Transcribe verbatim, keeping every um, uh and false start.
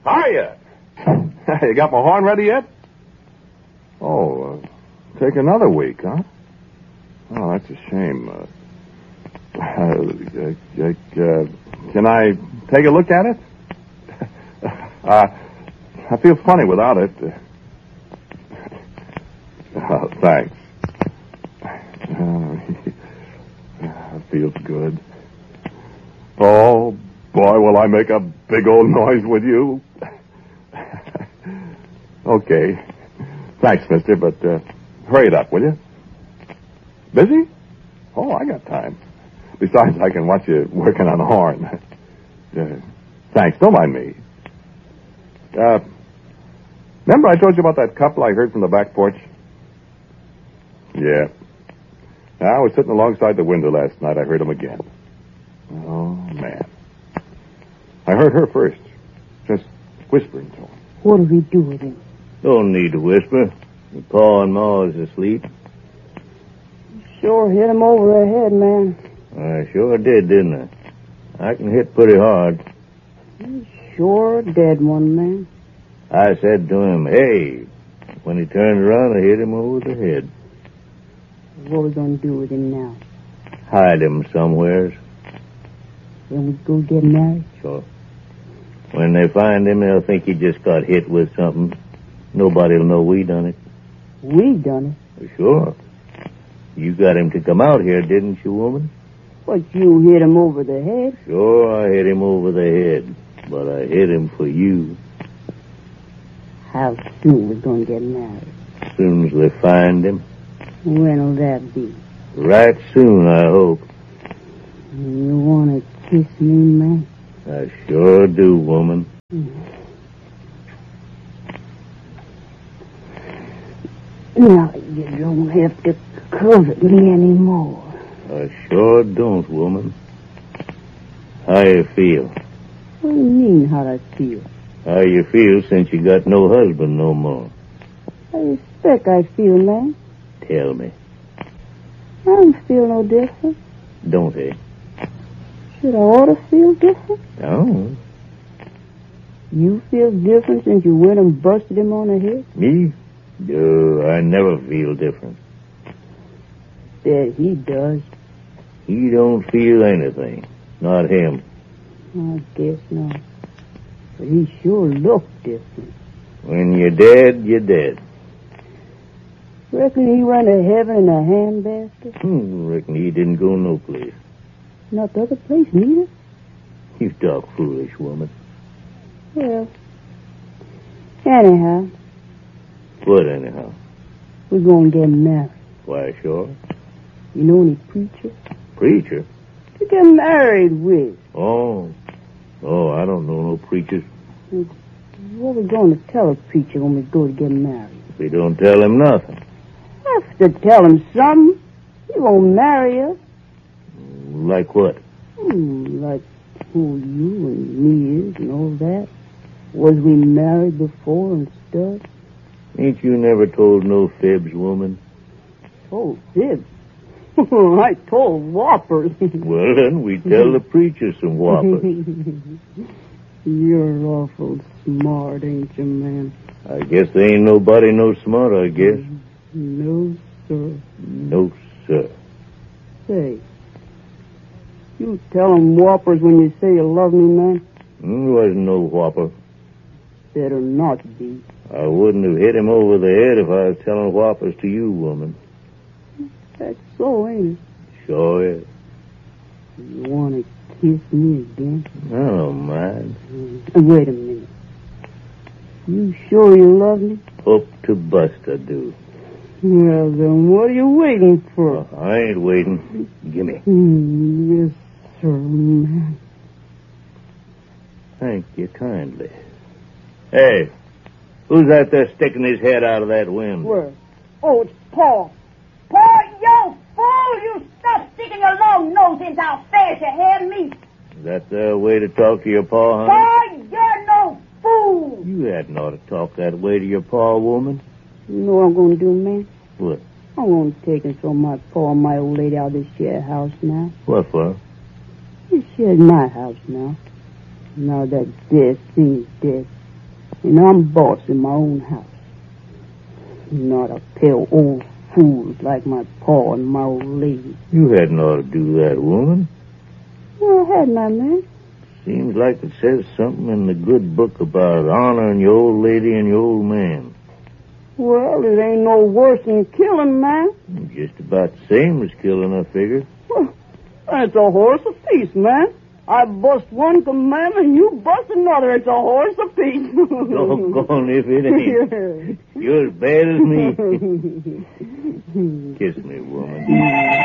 Hiya. You got my horn ready yet? Oh, uh, take another week, huh? Oh, that's a shame. Uh, uh, uh, can I take a look at it? uh, I feel funny without it. Oh, thanks. Uh, it feels good. Oh, boy, will I make a big old noise with you. Okay. Thanks, mister, but uh, hurry it up, will you? Busy? Oh, I got time. Besides, I can watch you working on the horn. uh, thanks, don't mind me. Uh, remember I told you about that couple I heard from the back porch? Yeah. I was sitting alongside the window last night. I heard them again. Oh, man. I heard her first. Just whispering to him. What do we do with him? Don't need to whisper. Your pa and ma is asleep. Sure hit him over the head, man. I sure did, didn't I? I can hit pretty hard. You sure a dead one, man. I said to him, hey. When he turned around, I hit him over the head. What are we going to do with him now? Hide him somewheres. Then we go get married? Sure. When they find him, they'll think he just got hit with something. Nobody'll know we done it. We done it? Sure. You got him to come out here, didn't you, woman? But you hit him over the head. Sure, I hit him over the head. But I hit him for you. How soon we going to get married? As soon as they find him. When'll that be? Right soon, I hope. You want to kiss me, man? I sure do, woman. Now you don't have to covet me anymore. I sure don't, woman. How you feel? What do you mean, how I feel? How you feel since you got no husband no more? How you expect I feel, man? Tell me. I don't feel no different. Don't he? Should I ought to feel different? No. You feel different since you went and busted him on the head? Me? No, I never feel different. Bet he does. He don't feel anything. Not him. I guess not. But he sure looked different. When you're dead, you're dead. Reckon he ran to heaven in a handbasket? Hmm, reckon he didn't go no place. Not the other place, neither? You talk foolish, woman. Well, anyhow. What anyhow? We're going to get married. Why, sure. You know any preacher? Preacher? To get married with. Oh. Oh, I don't know no preachers. What are we going to tell a preacher when we go to get married? We don't tell him nothing. Have to tell him something. He won't marry us. Like what? Hmm, like who you and me is and all that. Was we married before and stuff? Ain't you never told no fibs, woman? Told fibs? I told whoppers. Well, then, we tell the preacher some whoppers. You're awful smart, ain't you, man? I guess there ain't nobody no smart, I guess. No, sir. No, sir. Say, you tell 'em whoppers when you say you love me, man? Mm, wasn't no whopper. Better not be. I wouldn't have hit him over the head if I was telling whoppers to you, woman. That's so, ain't it? Sure is. You want to kiss me again? I don't mind. Uh, wait a minute. You sure you love me? Hope to bust I do. Well, then what are you waiting for? Oh, I ain't waiting. Gimme. Mm, yes, sir, man. Thank you kindly. Hey, who's out there sticking his head out of that window? Where? Oh, it's Paul. Paul, you fool! You stop sticking your long nose into our affairs, you hear me? Is that the way to talk to your pa, honey? Paul, you're no fool! You hadn't ought to talk that way to your pa, woman. You know what I'm going to do, man? What? I'm going to take and throw my pa and my old lady out of this share house now. What for? This share's my house now. Now that dead thing's dead. And I'm boss in my own house. Not a pair of old fools like my pa and my old lady. You hadn't ought to do that, woman. Well, hadn't I, man? Seems like it says something in the good book about honoring your old lady and your old man. Well, it ain't no worse than killing, man. Just about the same as killing, I figure. Well, that's a horse apiece, man. I bust one commandment and you bust another. It's a horse apiece. Doggone if it ain't. You're as bad as me. Kiss me, woman.